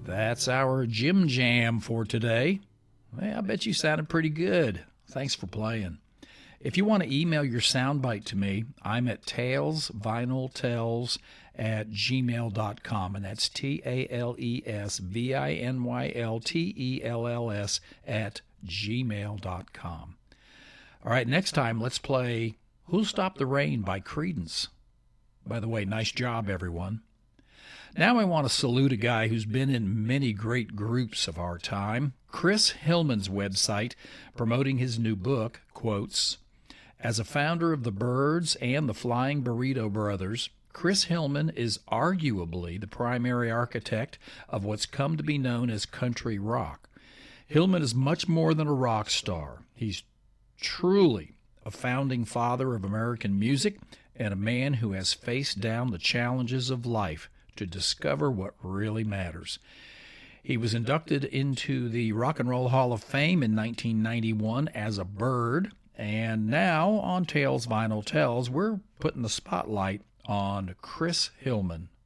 That's our Jim Jam for today. Hey, I bet you sounded pretty good. Thanks for playing. If you want to email your soundbite to me, I'm at talesvinyltells@gmail.com, and that's talesvinyltells@gmail.com. All right, next time let's play Who'll Stop the Rain by Creedence. By the way, nice job, everyone. Now I want to salute a guy who's been in many great groups of our time. Chris Hillman's website promoting his new book quotes, "As a founder of the Byrds and the Flying Burrito Brothers, Chris Hillman is arguably the primary architect of what's come to be known as country rock. Hillman is much more than a rock star. He's truly a founding father of American music and a man who has faced down the challenges of life to discover what really matters. He was inducted into the Rock and Roll Hall of Fame in 1991 as a Byrd, and now on Tales Vinyl Tells, we're putting the spotlight on Chris Hillman.